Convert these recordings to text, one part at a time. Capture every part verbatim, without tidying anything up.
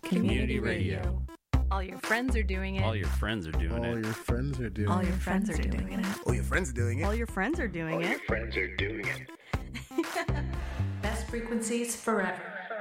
Community radio. All your friends are doing it. All your friends are doing All it. your friends are doing All it. your friends are doing it. All your friends are doing it. All your friends are doing it. friends are doing it. Best frequencies forever.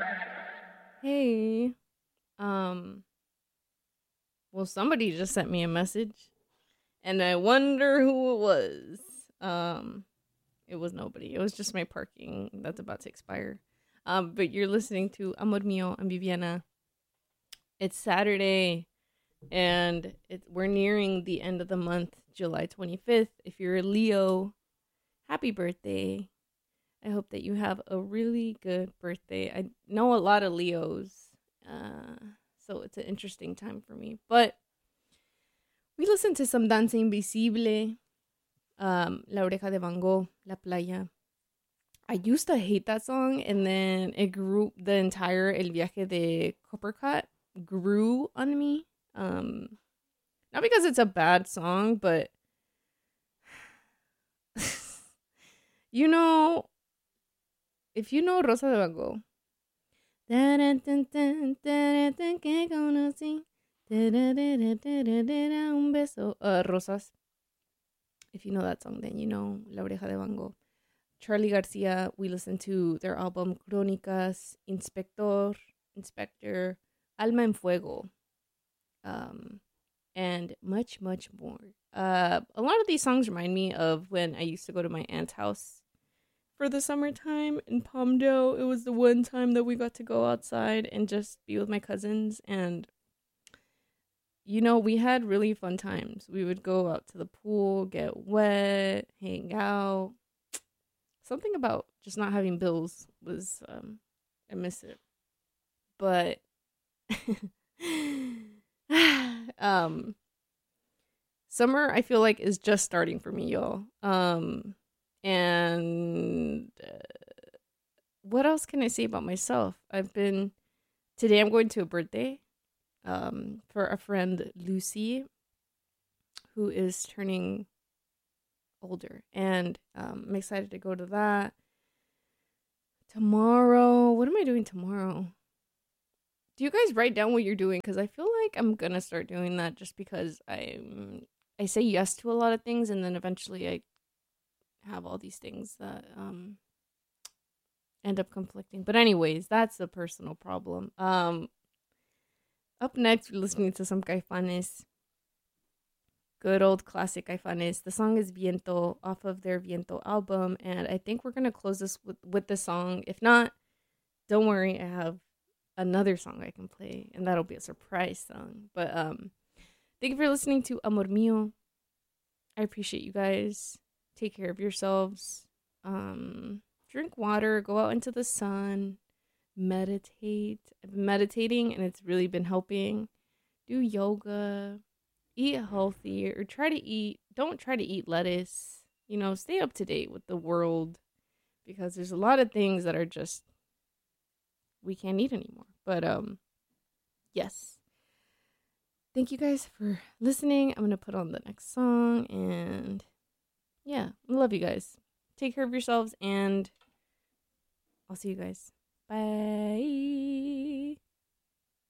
Hey, um, well, somebody just sent me a message, and I wonder who it was. Um, it was nobody. It was just my parking that's about to expire. Um, but you're listening to Amor Mío and Viviana. It's Saturday, and it, we're nearing the end of the month, July twenty-fifth. If you're a Leo, happy birthday. I hope that you have a really good birthday. I know a lot of Leos, uh, so it's an interesting time for me. But we listened to some Danza Invisible, um, La Oreja de Van Gogh, La Playa. I used to hate that song, and then it grew, the entire El Viaje de Coppercut grew on me. Um, not because it's a bad song, but you know, if you know Rosa de Van Gogh, un beso, uh, Rosas. If you know that song, then you know La Oreja de Van Gogh. Charlie Garcia, we listened to their album Crónicas, Inspector, Inspector, Alma en Fuego, um, and much, much more. Uh, a lot of these songs remind me of when I used to go to my aunt's house for the summertime in Palmdale. It was the one time that we got to go outside and just be with my cousins, and you know, we had really fun times. We would go out to the pool, get wet, hang out. Something about just not having bills was, um, I miss it. But, um, summer, I feel like, is just starting for me, y'all. Um, and uh, what else can I say about myself? I've been, today I'm going to a birthday, um, for a friend, Lucy, who is turning older, and um, I'm excited to go to that. Tomorrow, what am I doing tomorrow? Do you guys write down what you're doing? Because I feel like I'm gonna start doing that, just because I I say yes to a lot of things, and then eventually I have all these things that um end up conflicting. But anyways, that's a personal problem. Um, up next, we're listening to some Caifanes. Good old classic Caifanes. The song is Viento, off of their Viento album, and I think we're going to close this with, with the song. If not, don't worry, I have another song I can play, and that'll be a surprise song. But um, thank you for listening to Amor Mío. I appreciate you guys. Take care of yourselves. Um, drink water, go out into the sun, meditate. I've been meditating, and it's really been helping. Do yoga. Eat healthy, or try to eat, don't try to eat lettuce. You know, stay up to date with the world, because there's a lot of things that are just, we can't eat anymore. But, um, yes. Thank you guys for listening. I'm going to put on the next song, and yeah, I love you guys. Take care of yourselves, and I'll see you guys. Bye.